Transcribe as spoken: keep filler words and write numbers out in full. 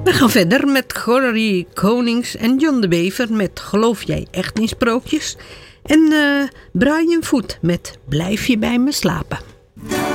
We gaan verder met Gorrie Konings en John de Bever met Geloof jij echt in sprookjes? En uh, Brian Voet met Blijf je bij me slapen?